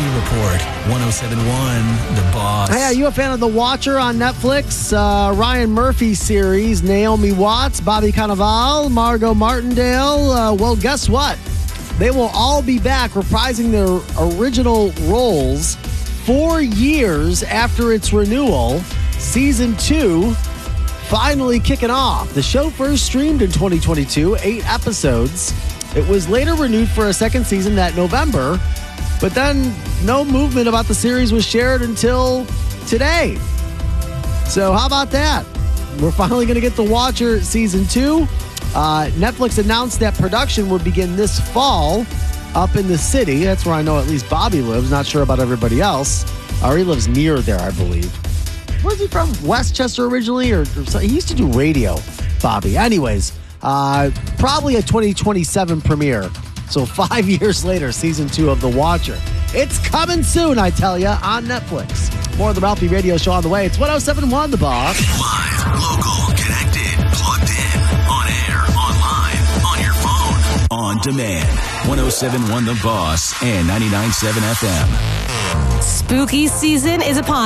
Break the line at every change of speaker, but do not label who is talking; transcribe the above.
Ralphie Report, 107.1 The Boss.
Hey, are you a fan of The Watcher on Netflix? Ryan Murphy series, Naomi Watts, Bobby Cannavale, Margot Martindale. Well, guess what? They will all be back reprising their original roles 4 years after its renewal. Season 2 finally kicking off. The show first streamed in 2022, 8 episodes. It was later renewed for a second season that November, but then no movement about the series was shared until today. So how about that? We're finally going to get The Watcher Season 2. Netflix announced that production would begin this fall up in the city. That's where I know at least Bobby lives. Not sure about everybody else. He lives near there, I believe. Where's he from? Westchester originally? Or he used to do radio, Bobby. Anyways, probably a 2027 premiere. So 5 years later, Season 2 of The Watcher. It's coming soon, I tell you, on Netflix. More of the Ralphie Radio Show on the way. It's 107.1 The Boss.
Live, local, connected, plugged in, on air, online, on your phone, on demand. 107.1 The Boss and 99.7 FM.
Spooky season is upon